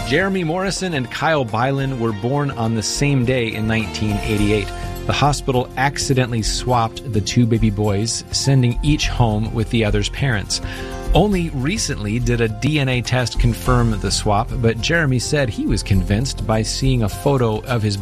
Jeremy Morrison and Kyle Byland were born on the same day in 1988. The hospital accidentally swapped the two baby boys, sending each home with the other's parents. Only recently did a DNA test confirm the swap, but Jeremy said he was convinced by seeing a photo of his